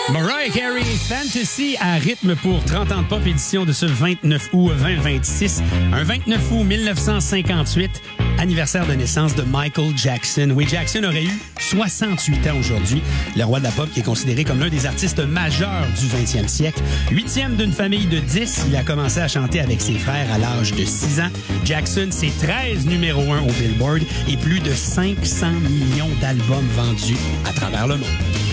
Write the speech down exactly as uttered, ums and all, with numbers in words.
Mariah Carey, Fantasy à rythme pour trente ans de pop, édition de ce vingt-neuf août vingt vingt-six. Un vingt-neuf août mille neuf cent cinquante-huit, anniversaire de naissance de Michael Jackson. Oui, Jackson aurait eu soixante-huit ans aujourd'hui. Le roi de la pop qui est considéré comme l'un des artistes majeurs du vingtième siècle. Huitième d'une famille de dix, il a commencé à chanter avec ses frères à l'âge de six ans. Jackson, c'est treize numéro un au Billboard et plus de cinq cents millions d'albums vendus à travers le monde.